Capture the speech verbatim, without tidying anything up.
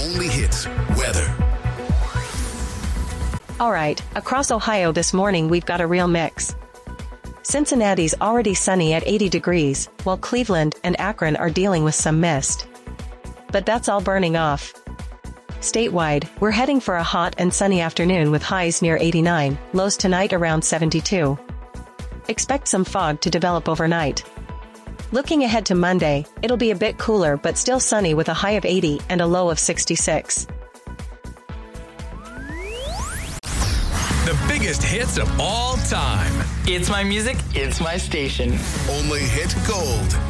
only hits weather. All right, across Ohio this morning we've got a real mix. Cincinnati's already sunny at eighty degrees, while Cleveland and Akron are dealing with some mist. But that's all burning off. Statewide, we're heading for a hot and sunny afternoon with highs near eighty-nine, lows tonight around seventy-two. Expect some fog to develop overnight. Looking ahead to Monday, it'll be a bit cooler but still sunny with a high of eighty and a low of sixty-six. The biggest hits of all time. It's my music, it's my station. Only hit gold.